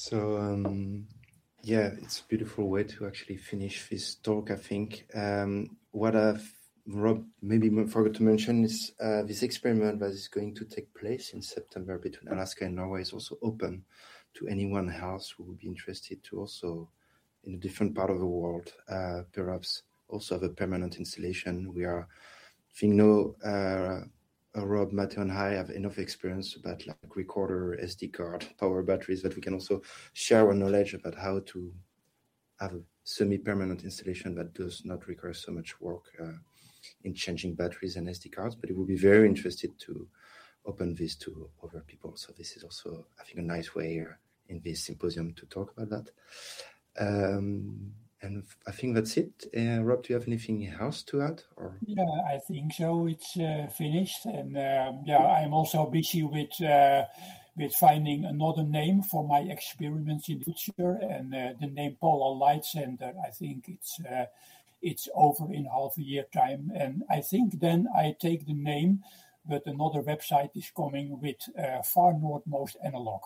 Yeah, it's a beautiful way to actually finish this talk, I think. What Rob maybe forgot to mention is this experiment that is going to take place in September between Alaska and Norway is also open to anyone else who would be interested to also, in a different part of the world, perhaps also have a permanent installation. We are, I think, Rob, Matteo, and I have enough experience about like recorder, SD card, power batteries that we can also share our knowledge about how to have a semi-permanent installation that does not require so much work in changing batteries and SD cards. But it would be very interested to open this to other people. So this is also, I think, a nice way in this symposium to talk about that. And I think that's it. Rob, do you have anything else to add? Or? Yeah, I think so. It's finished. And I'm also busy with finding another name for my experiments in the future. And the name Polar Light Center, I think it's over in half a year time. And I think then I take the name, but another website is coming with Far Northmost Analog.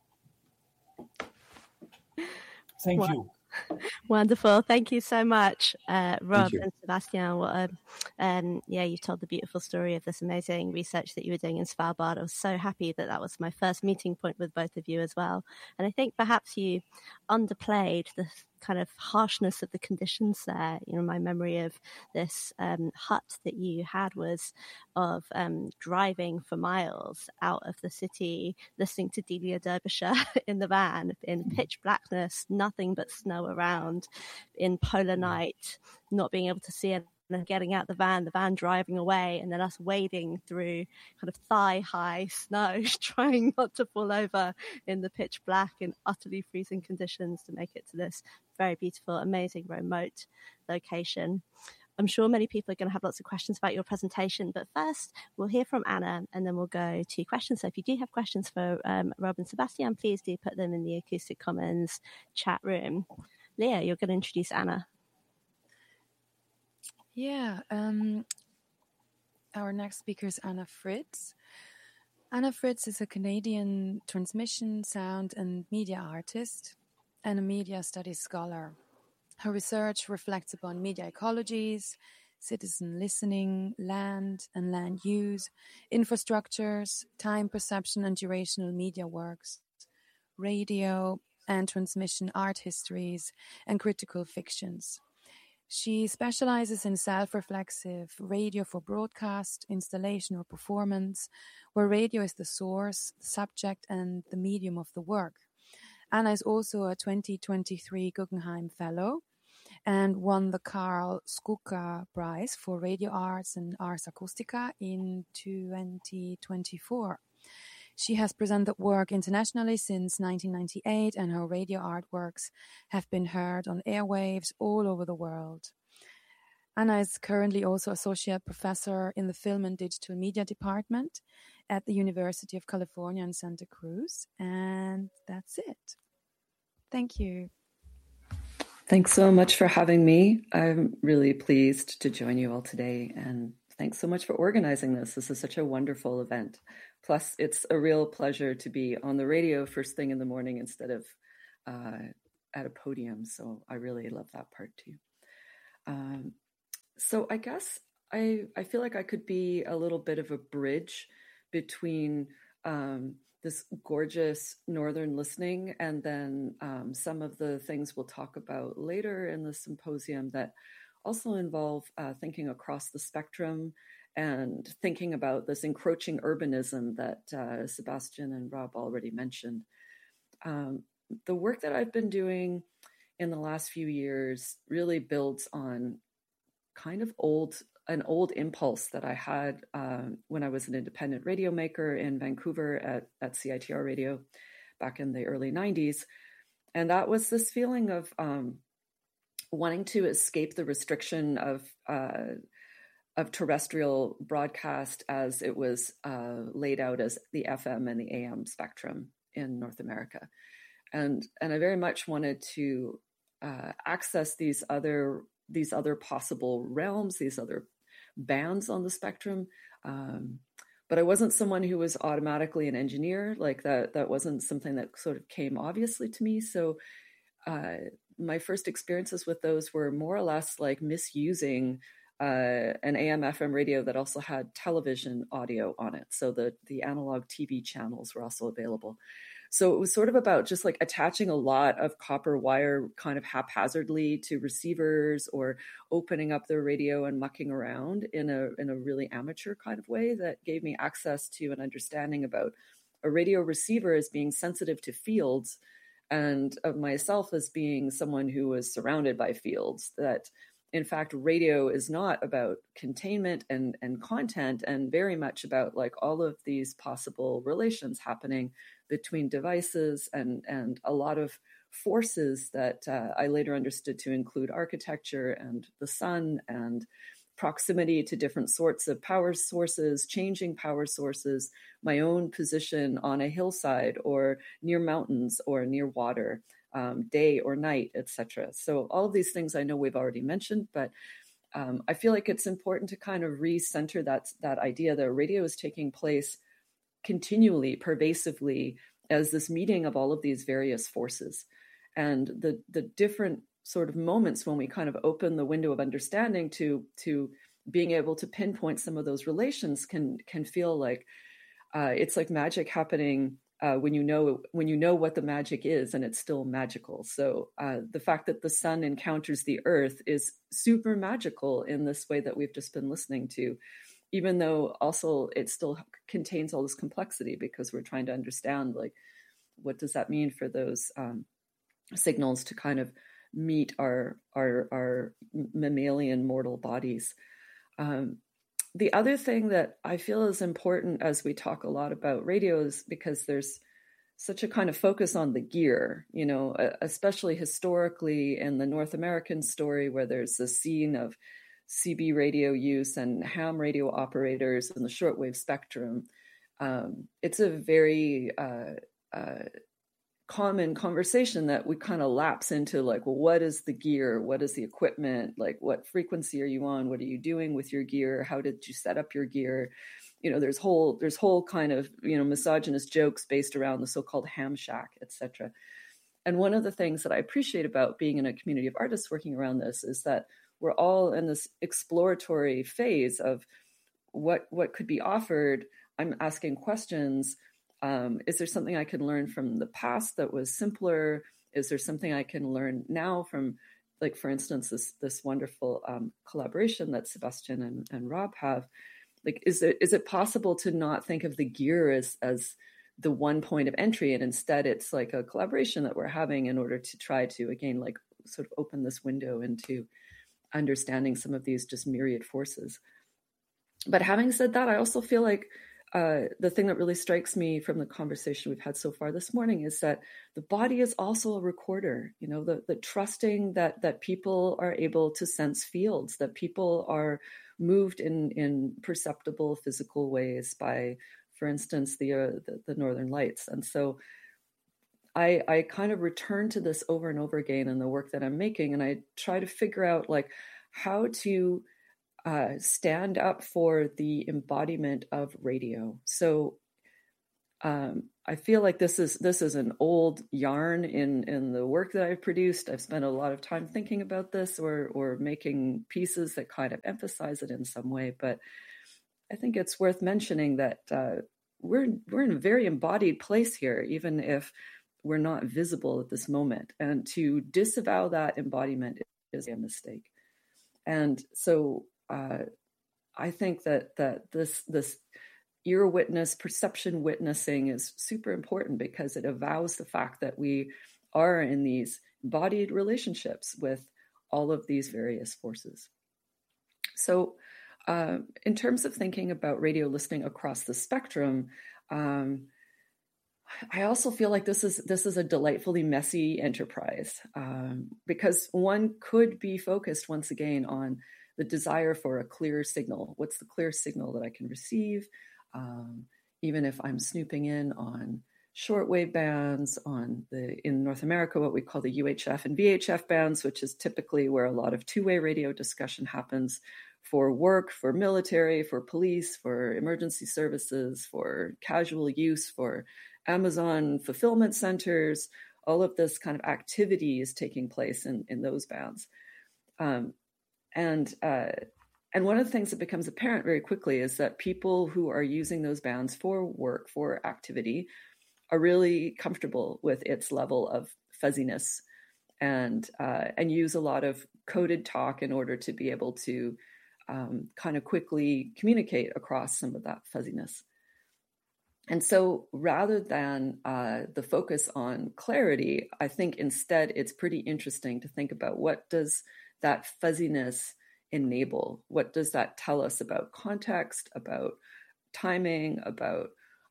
Thank you. Wonderful. Thank you so much, Rob and Sebastian. You told the beautiful story of this amazing research that you were doing in Svalbard. I was so happy that was my first meeting point with both of you as well. And I think perhaps you underplayed the kind of harshness of the conditions there. You know, my memory of this hut that you had was of driving for miles out of the city, listening to Delia Derbyshire in the van in pitch blackness, nothing but snow around, in polar night, not being able to see it. And getting out the van driving away, and then us wading through kind of thigh-high snow, trying not to fall over in the pitch black in utterly freezing conditions to make it to this very beautiful, amazing remote location. I'm sure many people are going to have lots of questions about your presentation, but first we'll hear from Anna and then we'll go to questions. So if you do have questions for Rob and Sebastian, please do put them in the Acoustic Commons chat room. Leah, you're going to introduce Anna. Yeah, our next speaker is Anna Fritz. Anna Fritz is a Canadian transmission, sound and media artist and a media studies scholar. Her research reflects upon media ecologies, citizen listening, land and land use, infrastructures, time perception and durational media works, radio and transmission art histories, and critical fictions. She specializes in self-reflexive radio for broadcast, installation, or performance, where radio is the source, the subject, and the medium of the work. Anna is also a 2023 Guggenheim Fellow and won the Karl Skuka Prize for Radio Arts and Ars Acoustica in 2024. She has presented work internationally since 1998, and her radio artworks have been heard on airwaves all over the world. Anna is currently also Associate Professor in the Film and Digital Media Department at the University of California in Santa Cruz. And that's it. Thank you. Thanks so much for having me. I'm really pleased to join you all today, and thanks so much for organizing this. This is such a wonderful event. Plus, it's a real pleasure to be on the radio first thing in the morning instead of at a podium. So I really love that part too. So I guess I feel like I could be a little bit of a bridge between this gorgeous northern listening and then some of the things we'll talk about later in the symposium that also involve thinking across the spectrum and thinking about this encroaching urbanism that Sebastian and Rob already mentioned. The work that I've been doing in the last few years really builds on kind of an old impulse that I had when I was an independent radio maker in Vancouver at CITR Radio back in the early 90s. And that was this feeling of wanting to escape the restriction of terrestrial broadcast as it was laid out as the FM and the AM spectrum in North America. And I very much wanted to access these other possible realms, these other bands on the spectrum, But I wasn't someone who was automatically an engineer. Like that wasn't something that sort of came obviously to me. So my first experiences with those were more or less like misusing an AM/FM radio that also had television audio on it. So the analog TV channels were also available. So it was sort of about just like attaching a lot of copper wire kind of haphazardly to receivers, or opening up the radio and mucking around in a really amateur kind of way that gave me access to an understanding about a radio receiver as being sensitive to fields, and of myself as being someone who was surrounded by fields. That in fact, radio is not about containment and content, and very much about like all of these possible relations happening between devices and a lot of forces that I later understood to include architecture and the sun and proximity to different sorts of power sources, changing power sources, my own position on a hillside or near mountains or near water, day or night, etc. So all of these things I know we've already mentioned, but I feel like it's important to kind of recenter that idea that radio is taking place continually, pervasively, as this meeting of all of these various forces. And the different sort of moments when we kind of open the window of understanding to being able to pinpoint some of those relations can feel like it's like magic happening when you know what the magic is, and it's still magical. So the fact that the sun encounters the earth is super magical in this way that we've just been listening to, even though also it still contains all this complexity, because we're trying to understand like what does that mean for those signals to kind of meet our mammalian mortal bodies. The other thing that I feel is important as we talk a lot about radio is because there's such a kind of focus on the gear, you know, especially historically in the North American story, where there's a scene of CB radio use and ham radio operators in the shortwave spectrum. It's a very common conversation that we kind of lapse into, like, well, what is the gear? What is the equipment? Like, what frequency are you on? What are you doing with your gear? How did you set up your gear? You know, there's whole kind of, you know, misogynist jokes based around the so-called ham shack, etc. And one of the things that I appreciate about being in a community of artists working around this is that we're all in this exploratory phase of what could be offered. I'm asking questions. Is there something I can learn from the past that was simpler? Is there something I can learn now from, like, for instance, this wonderful collaboration that Sebastian and Rob have? Like, is it possible to not think of the gear as the one point of entry, and instead it's like a collaboration that we're having in order to try to, again, like, sort of open this window into understanding some of these just myriad forces. But having said that, I also feel like the thing that really strikes me from the conversation we've had so far this morning is that the body is also a recorder. You know, the trusting that people are able to sense fields, that people are moved in perceptible physical ways by, for instance, the Northern Lights. And so I kind of return to this over and over again in the work that I'm making, and I try to figure out, like, how to stand up for the embodiment of radio. So I feel like this is an old yarn in the work that I've produced. I've spent a lot of time thinking about this or making pieces that kind of emphasize it in some way. But I think it's worth mentioning that we're in a very embodied place here, even if we're not visible at this moment. And to disavow that embodiment is a mistake. And so I think that this ear witness, perception witnessing is super important, because it avows the fact that we are in these embodied relationships with all of these various forces. So in terms of thinking about radio listening across the spectrum, I also feel like this is a delightfully messy enterprise, because one could be focused once again on the desire for a clear signal. What's the clear signal that I can receive? Even if I'm snooping in on shortwave bands, in North America, what we call the UHF and VHF bands, which is typically where a lot of two-way radio discussion happens, for work, for military, for police, for emergency services, for casual use, for Amazon fulfillment centers. All of this kind of activity is taking place in those bands. And one of the things that becomes apparent very quickly is that people who are using those bands for work, for activity, are really comfortable with its level of fuzziness and use a lot of coded talk in order to be able to kind of quickly communicate across some of that fuzziness. And so rather than the focus on clarity, I think instead it's pretty interesting to think about what does that fuzziness enable? What does that tell us about context, about timing, about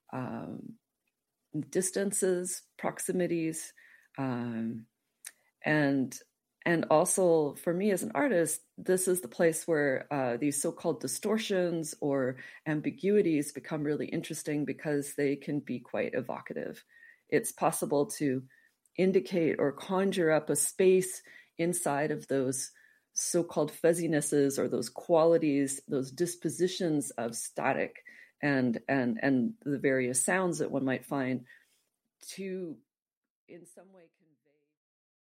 distances, proximities, and also for me as an artist, this is the place where these so-called distortions or ambiguities become really interesting because they can be quite evocative. It's possible to indicate or conjure up a space inside of those so-called fuzzinesses or those qualities, those dispositions of static and the various sounds that one might find to in some way